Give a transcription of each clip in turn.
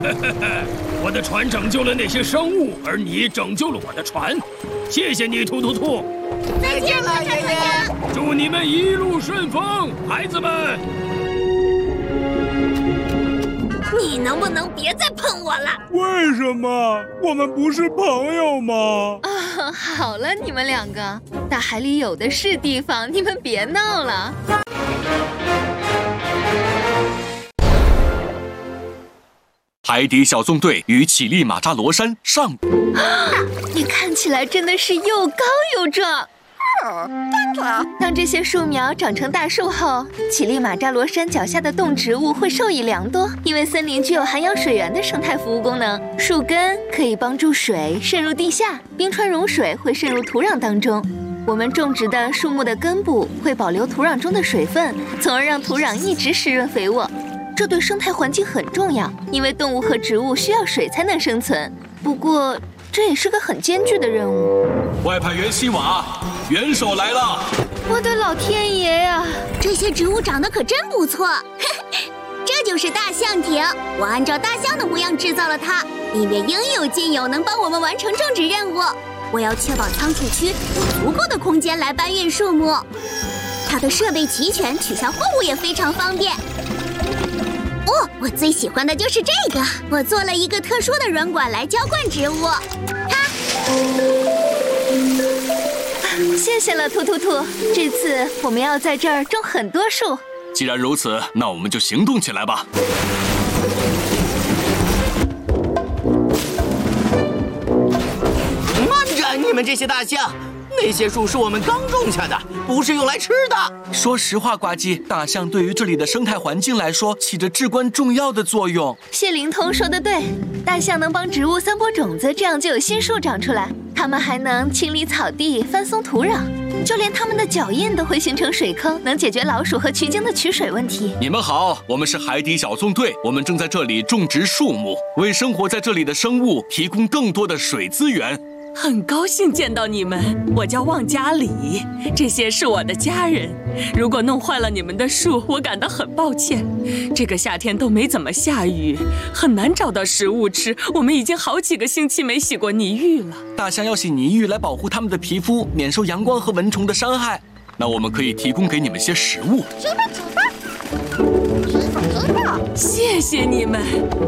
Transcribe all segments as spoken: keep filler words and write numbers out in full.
我的船拯救了那些生物，而你拯救了我的船，谢谢你，兔兔兔。 再见了，爷爷。 祝你们一路顺风，孩子们。 你能不能别再碰我了？ 为什么？我们不是朋友吗？ 啊，好了，你们两个，大海里有的是地方，你们别闹了。 海底小纵队与乞力马扎罗山上。 啊，你看起来真的是又高又壮。当这些树苗长成大树后，乞力马扎罗山脚下的动植物会受益良多，因为森林具有含养水源的生态服务功能。树根可以帮助水渗入地下，冰川融水会渗入土壤当中。我们种植的树木的根部会保留土壤中的水分，从而让土壤一直湿润肥沃。这对生态环境很重要，因为动物和植物需要水才能生存。不过，这也是个很艰巨的任务。 外派员西瓦，元首来了！ 我的老天爷呀！ 这些植物长得可真不错。这就是大象亭，我按照大象的模样制造了它，里面应有尽有，能帮我们完成种植任务。我要确保仓储区有足够的空间来搬运树木。它的设备齐全，取下货物也非常方便。哦，我最喜欢的就是这个。我做了一个特殊的软管来浇灌植物。它， 谢谢了，兔兔兔。这次我们要在这儿种很多树。 既然如此，那我们就行动起来吧。 慢着，你们这些大象！那些树是我们刚种下的，不是用来吃的。 说实话，呱唧，大象对于这里的生态环境来说起着至关重要的作用。 谢灵通说的对，大象能帮植物散播种子，这样就有新树长出来。它们还能清理草地、翻松土壤，就连它们的脚印都会形成水坑，能解决老鼠和渠鲸的取水问题。 你们好，我们是海底小纵队，我们正在这里种植树木，为生活在这里的生物提供更多的水资源。 很高兴见到你们，我叫旺加里，这些是我的家人。如果弄坏了你们的树，我感到很抱歉。这个夏天都没怎么下雨，很难找到食物吃。我们已经好几个星期没洗过泥浴了。 大象要洗泥浴来保护它们的皮肤，免受阳光和蚊虫的伤害。那我们可以提供给你们些食物。 谢谢你们。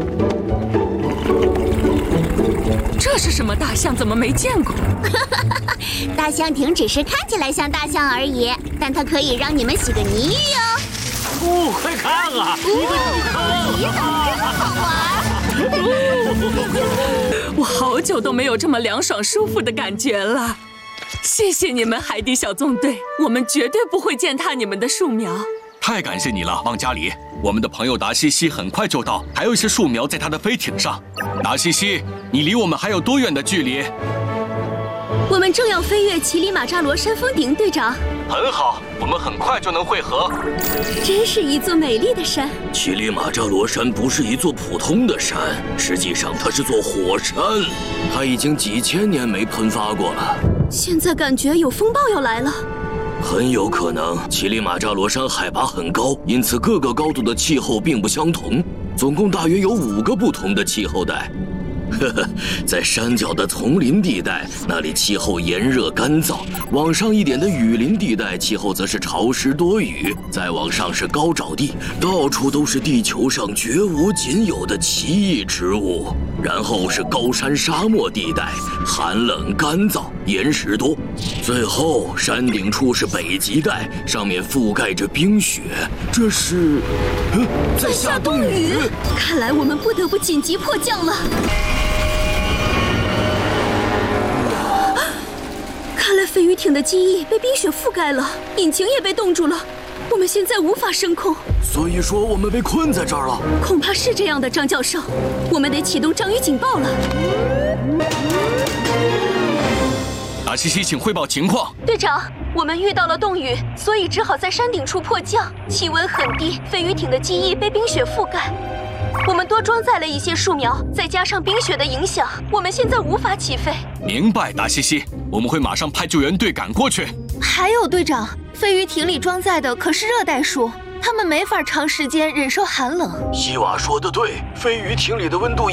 这是什么大象？怎么没见过？ 大象亭只是看起来像大象而已，但它可以让你们洗个泥浴哦。 哦，快看啊！一个洗澡真好玩！我好久都没有这么凉爽舒服的感觉了。谢谢你们，海底小纵队，我们绝对不会践踏你们的树苗。 太感谢你了，旺加里。我们的朋友达西西很快就到，还有一些树苗在他的飞艇上。达西西，你离我们还有多远的距离？ 我们正要飞越乞力马扎罗山峰顶，队长。 很好，我们很快就能会合。 真是一座美丽的山。 乞力马扎罗山不是一座普通的山，实际上它是座火山，它已经几千年没喷发过了。 现在感觉有风暴要来了。 很有可能，乞力马扎罗山海拔很高，因此各个高度的气候并不相同，总共大约有五个不同的气候带。呵呵，在山脚的丛林地带，那里气候炎热干燥；往上一点的雨林地带，气候则是潮湿多雨；再往上是高沼地，到处都是地球上绝无仅有的奇异植物。然后是高山沙漠地带，寒冷干燥，岩石多。最后山顶处是北极带，上面覆盖着冰雪。这是，呃，在下冻雨。 看来我们不得不紧急迫降了。看来飞鱼艇的机翼被冰雪覆盖了，引擎也被冻住了，我们现在无法升空。 所以说我们被困在这儿了。 恐怕是这样的，张教授，我们得启动章鱼警报了。 达西西，请汇报情况。 队长，我们遇到了冻雨，所以只好在山顶处迫降，气温很低，飞鱼艇的机翼被冰雪覆盖。我们多装载了一些树苗，再加上冰雪的影响，我们现在无法起飞。 明白，达西西，我们会马上派救援队赶过去。 还有队长，飞鱼艇里装载的可是热带树， 它们没法长时间忍受寒冷。 伊娃说的对，飞鱼艇里的温度